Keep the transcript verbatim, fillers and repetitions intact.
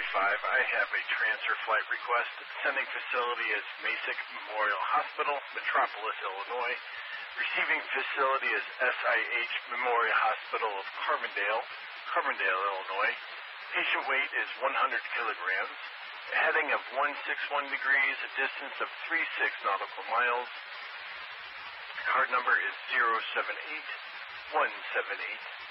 five, I have a transfer flight request. Sending facility is Masick Memorial Hospital, Metropolis, Illinois. Receiving facility is S I H Memorial Hospital of Carbondale, Carbondale, Illinois. Patient weight is one hundred kilograms. A heading of one six one degrees, a distance of three six nautical miles. Card number is zero seven eight one seven eight.